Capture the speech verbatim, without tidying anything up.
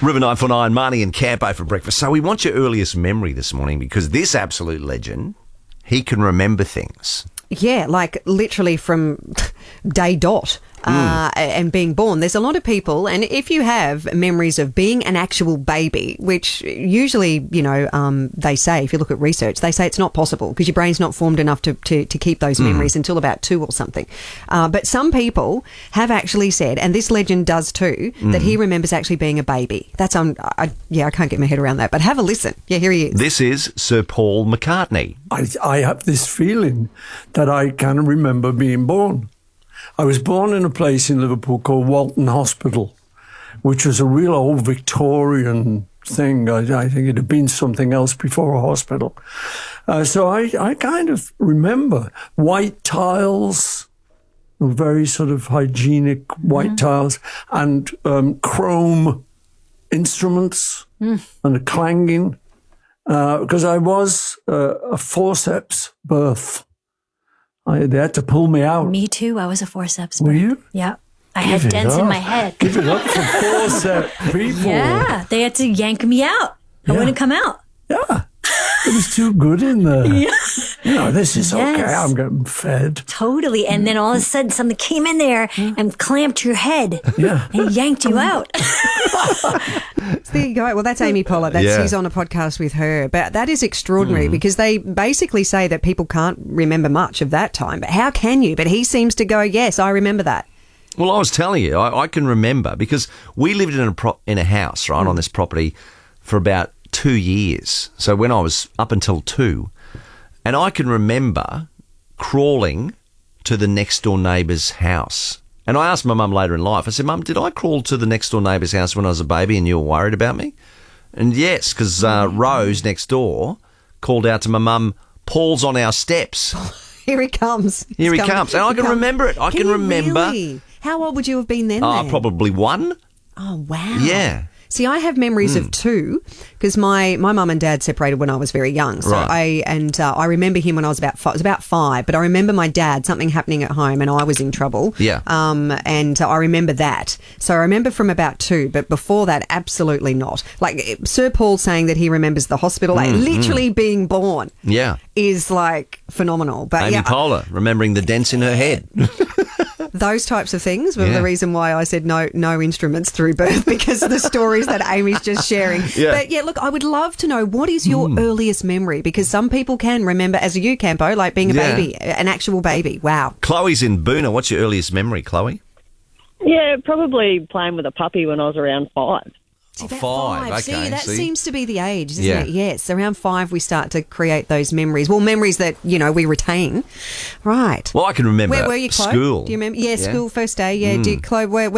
River nine four nine, Marnie and Campo for breakfast. So we want your earliest memory this morning because this absolute legend, he can remember things. Yeah, like literally from day dot. Uh, and being born. There's a lot of people, and if you have memories of being an actual baby, which usually, you know, um, they say, if you look at research, they say it's not possible because your brain's not formed enough to, to, to keep those memories mm. until about two or something. Uh, but some people have actually said, and this legend does too, mm. that he remembers actually being a baby. That's, um, I, yeah, I can't get my head around that, but have a listen. Yeah, here he is. This is Sir Paul McCartney. I, I have this feeling that I can remember being born. I was born in a place in Liverpool called Walton Hospital, which was a real old Victorian thing. I, I think it had been something else before a hospital. Uh, so I, I kind of remember white tiles, very sort of hygienic white mm. tiles, and um, chrome instruments mm. and a clanging, because uh, I was uh, a forceps birth. I, they had to pull me out. Me too. I was a forceps. Were you? Yeah. I Give had dents up. in my head. Give it up for forceps people. Yeah. They had to yank me out. I Yeah. wouldn't come out. Yeah. It was too good in there. Yeah. You know, this is Yes. okay. I'm getting fed. Totally. And then all of a sudden something came in there and clamped your head Yeah. and yanked you out. So there you go. Well, that's Amy Pollard. That's Yeah. She's on a podcast with her. But that is extraordinary mm. because they basically say that people can't remember much of that time. But how can you? But he seems to go, yes, I remember that. Well, I was telling you, I, I can remember because we lived in a pro- in a house, right, mm. on this property for about two years. So when I was up until two, and I can remember crawling to the next door neighbour's house. And I asked my mum later in life, I said, Mum, did I crawl to the next door neighbour's house when I was a baby and you were worried about me? And yes, because uh, Rose next door called out to my mum, Paul's on our steps. Here he comes. Here He's he coming. comes. And I He can comes. remember it. I can, can you remember. Really? How old would you have been then? Oh, then? probably one. Oh, wow. Yeah. See, I have memories mm. of two because my, my mum and dad separated when I was very young. So right. I and uh, I remember him when I was about five, I was about five. But I remember my dad, something happening at home, and I was in trouble. Yeah. Um. And uh, I remember that. So I remember from about two, but before that, absolutely not. Like Sir Paul saying that he remembers the hospital, like mm, literally mm. being born. Yeah. Is like phenomenal. But Amy yeah, Poehler, remembering the dents in her head. those types of things were Yeah. the reason why I said no no instruments through birth, because of the stories that Amy's just sharing. Yeah. But yeah, look, I would love to know, what is your mm. earliest memory? Because some people can remember, as a you, Campo, like being a Yeah. baby, an actual baby. Wow. Chloe's in Boona. What's your earliest memory, Chloe? Yeah, probably playing with a puppy when I was around five. See, Oh, about five, okay, See, that see? seems to be the age, isn't Yeah. it? Yes, around five we start to create those memories. Well, memories that, you know, we retain. Right. Well, I can remember Where were you, Chloe? school. Do you remember? Yeah, Yeah. school, first day. Yeah, Mm. did Chloe, where,